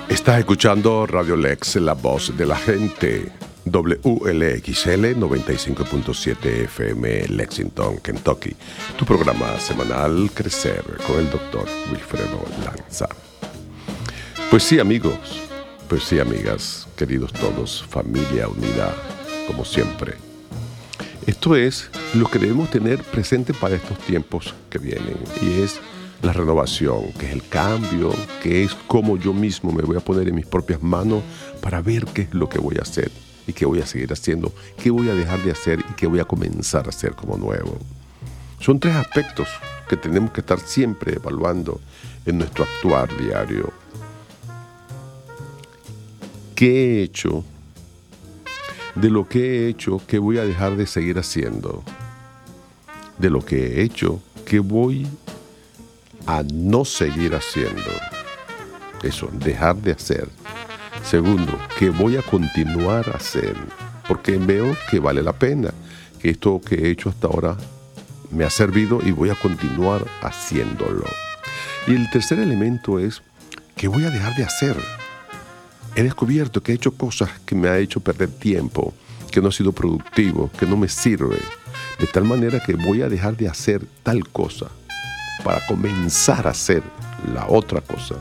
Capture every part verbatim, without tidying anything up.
Estás escuchando Radio Lex, la voz de la gente. W L X L noventa y cinco punto siete F M, Lexington, Kentucky. Tu programa semanal Crecer con el doctor Wilfredo Lanza. Pues sí, amigos, pues sí, amigas, queridos todos, familia unida, como siempre. Esto es lo que debemos tener presente para estos tiempos que vienen, y es la renovación, que es el cambio, que es cómo yo mismo me voy a poner en mis propias manos para ver qué es lo que voy a hacer y qué voy a seguir haciendo, qué voy a dejar de hacer y qué voy a comenzar a hacer como nuevo. Son tres aspectos que tenemos que estar siempre evaluando en nuestro actuar diario. ¿Qué he hecho? De lo que he hecho, ¿qué voy a dejar de seguir haciendo? De lo que he hecho, ¿qué voy a no seguir haciendo? Eso, dejar de hacer. Segundo, ¿qué voy a continuar a hacer? Porque veo que vale la pena, que esto que he hecho hasta ahora me ha servido y voy a continuar haciéndolo. Y el tercer elemento es, ¿qué voy a dejar de hacer? He descubierto que he hecho cosas que me han hecho perder tiempo, que no ha sido productivo, que no me sirve, de tal manera que voy a dejar de hacer tal cosa para comenzar a hacer la otra cosa.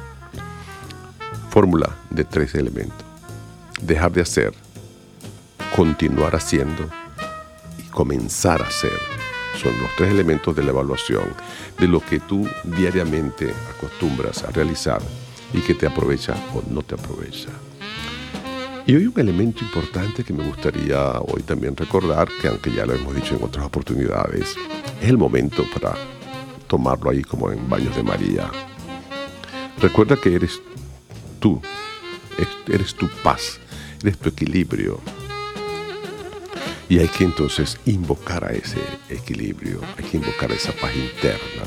Fórmula de tres elementos. Dejar de hacer, continuar haciendo y comenzar a hacer. Son los tres elementos de la evaluación de lo que tú diariamente acostumbras a realizar y que te aprovecha o no te aprovecha. Y hoy un elemento importante que me gustaría hoy también recordar, que aunque ya lo hemos dicho en otras oportunidades, es el momento para tomarlo ahí como en baños de María. Recuerda que eres tú, eres tu paz, eres tu equilibrio. Y hay que entonces invocar a ese equilibrio, hay que invocar a esa paz interna.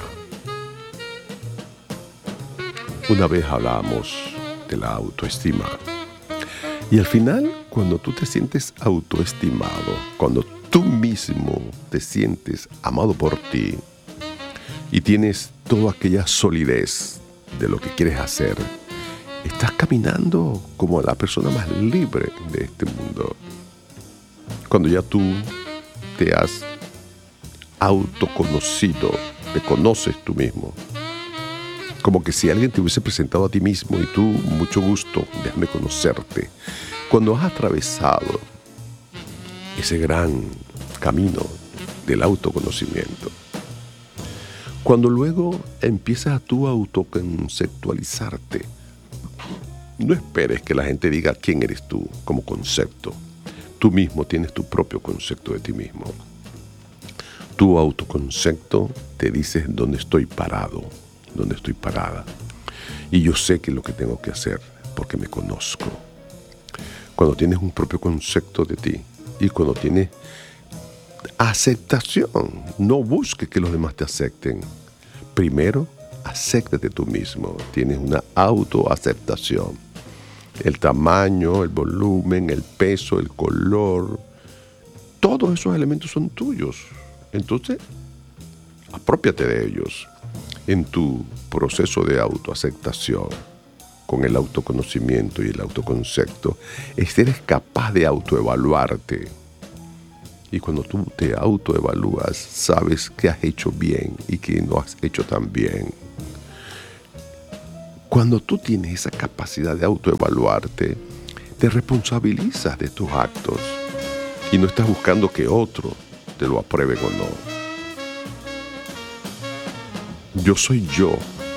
Una vez hablábamos de la autoestima. Y al final, cuando tú te sientes autoestimado, cuando tú mismo te sientes amado por ti y tienes toda aquella solidez de lo que quieres hacer, estás caminando como la persona más libre de este mundo. Cuando ya tú te has autoconocido, te conoces tú mismo. Como que si alguien te hubiese presentado a ti mismo y tú, mucho gusto, déjame conocerte. Cuando has atravesado ese gran camino del autoconocimiento, cuando luego empiezas a tú autoconceptualizarte, no esperes que la gente diga quién eres tú como concepto. Tú mismo tienes tu propio concepto de ti mismo. Tu autoconcepto te dice dónde estoy parado, dónde estoy parada. Y yo sé qué es lo que tengo que hacer porque me conozco. Cuando tienes un propio concepto de ti y cuando tienes aceptación, no busques que los demás te acepten. Primero, acéptate tú mismo. Tienes una autoaceptación. El tamaño, el volumen, el peso, el color, todos esos elementos son tuyos. Entonces, aprópiate de ellos en tu proceso de autoaceptación. Con el autoconocimiento y el autoconcepto, eres capaz de autoevaluarte. Y cuando tú te autoevalúas, sabes qué has hecho bien y qué no has hecho tan bien. Cuando tú tienes esa capacidad de autoevaluarte, te responsabilizas de tus actos y no estás buscando que otros te lo aprueben o no. Yo soy yo.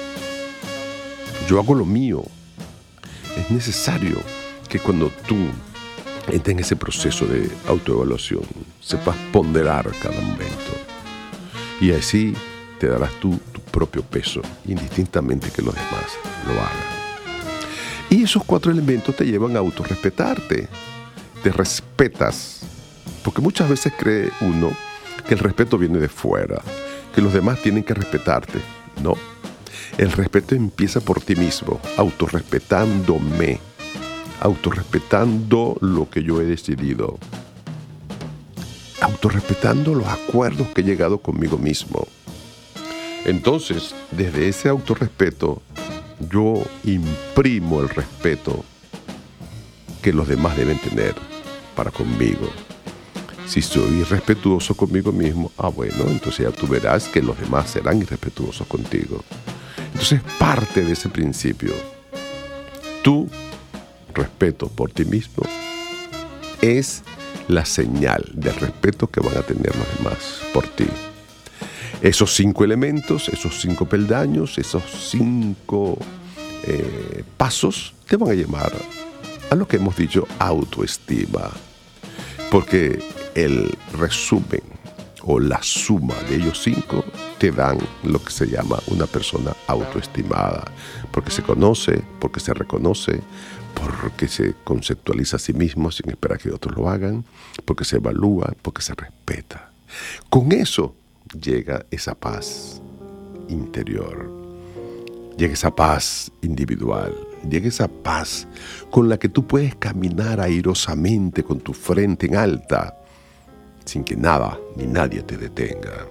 Yo hago lo mío. Es necesario que cuando tú entres en ese proceso de autoevaluación, sepas ponderar cada momento. Y así te darás tú tu propio peso, indistintamente que los demás lo hagan. Y esos cuatro elementos te llevan a autorrespetarte. Te respetas. Porque muchas veces cree uno que el respeto viene de fuera, que los demás tienen que respetarte. No. El respeto empieza por ti mismo, autorrespetándome, autorrespetando lo que yo he decidido, autorrespetando los acuerdos que he llegado conmigo mismo. Entonces, desde ese autorrespeto, yo imprimo el respeto que los demás deben tener para conmigo. Si soy irrespetuoso conmigo mismo, ah bueno, entonces ya tú verás que los demás serán irrespetuosos contigo. Entonces parte de ese principio. Tu respeto por ti mismo es la señal de respeto que van a tener los demás por ti. Esos cinco elementos, esos cinco peldaños, esos cinco eh, pasos te van a llevar a lo que hemos dicho autoestima. Porque el resumen o la suma de ellos cinco te dan lo que se llama una persona autoestimada. Porque se conoce, porque se reconoce, porque se conceptualiza a sí mismo sin esperar que otros lo hagan, porque se evalúa, porque se respeta. Con eso llega esa paz interior, llega esa paz individual, llega esa paz con la que tú puedes caminar airosamente con tu frente en alta, sin que nada ni nadie te detenga.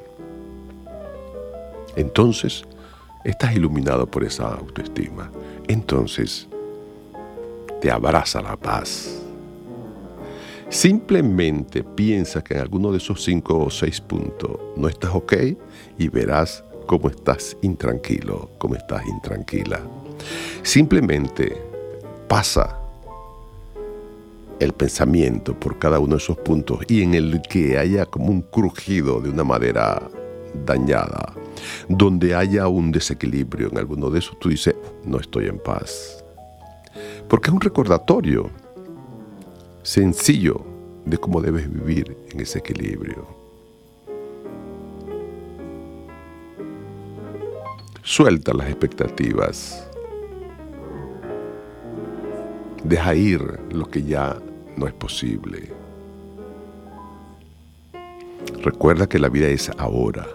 Entonces, estás iluminado por esa autoestima. Entonces, te abraza la paz. Simplemente piensa que en alguno de esos cinco o seis puntos no estás ok y verás cómo estás intranquilo, cómo estás intranquila. Simplemente pasa el pensamiento por cada uno de esos puntos y en el que haya como un crujido de una madera dañada, donde haya un desequilibrio en alguno de esos, tú dices, no estoy en paz. Porque es un recordatorio sencillo de cómo debes vivir en ese equilibrio. Suelta las expectativas. Deja ir lo que ya no es posible. Recuerda que la vida es ahora.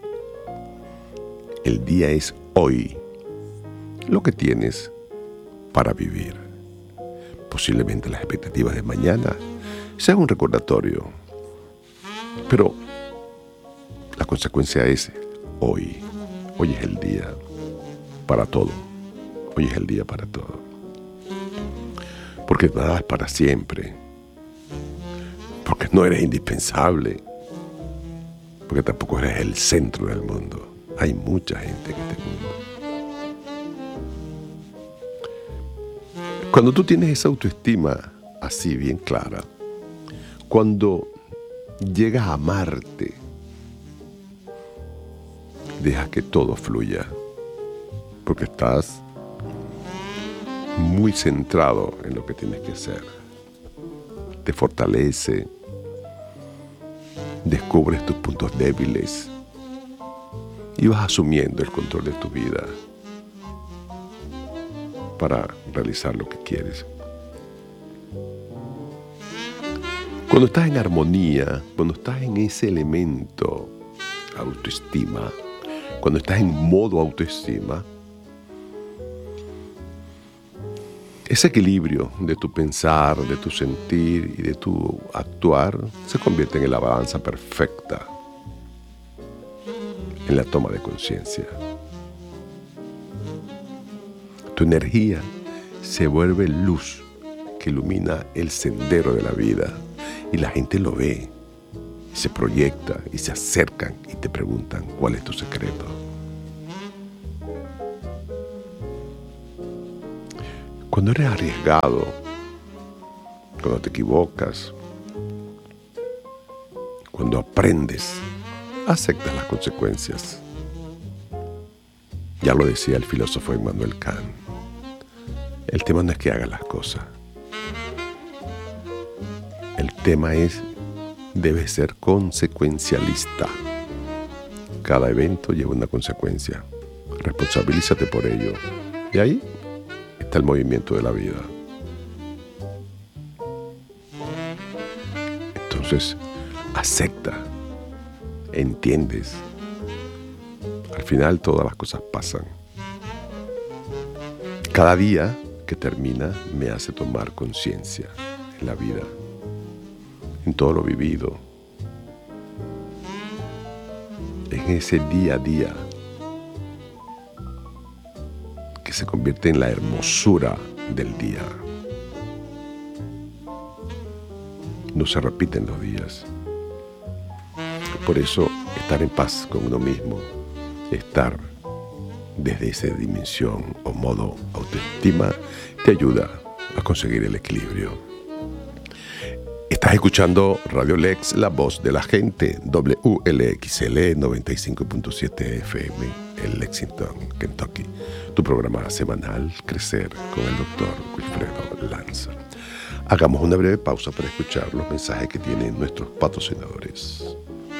El día es hoy. Lo que tienes para vivir. Posiblemente las expectativas de mañana sean un recordatorio. Pero la consecuencia es hoy. Hoy es el día para todo. Hoy es el día para todo. Porque nada es para siempre. Porque no eres indispensable. Porque tampoco eres el centro del mundo. Hay mucha gente en este mundo. Cuando tú tienes esa autoestima así bien clara, cuando llegas a amarte, deja que todo fluya. Porque estás muy centrado en lo que tienes que hacer. Te fortalece, descubres tus puntos débiles y vas asumiendo el control de tu vida para realizar lo que quieres. Cuando estás en armonía, cuando estás en ese elemento autoestima, cuando estás en modo autoestima, ese equilibrio de tu pensar, de tu sentir y de tu actuar se convierte en la balanza perfecta, en la toma de conciencia. Tu energía se vuelve luz que ilumina el sendero de la vida y la gente lo ve, se proyecta y se acercan y te preguntan cuál es tu secreto. Cuando eres arriesgado, cuando te equivocas, cuando aprendes, aceptas las consecuencias. Ya lo decía el filósofo Immanuel Kant. El tema no es que hagas las cosas. El tema es, debes ser consecuencialista. Cada evento lleva una consecuencia. Responsabilízate por ello. Y ahí está el movimiento de la vida. Entonces, acepta, entiendes. Al final todas las cosas pasan. Cada día que termina me hace tomar conciencia en la vida, en todo lo vivido, en ese día a día que se convierte en la hermosura del día. No se repiten los días. Por eso, estar en paz con uno mismo, estar desde esa dimensión o modo autoestima, te ayuda a conseguir el equilibrio. Estás escuchando Radio Lex, la voz de la gente, W L X L noventa y cinco punto siete F M en Lexington, Kentucky. Tu programa semanal, Crecer, con el doctor Wilfredo Lanza. Hagamos una breve pausa para escuchar los mensajes que tienen nuestros patrocinadores.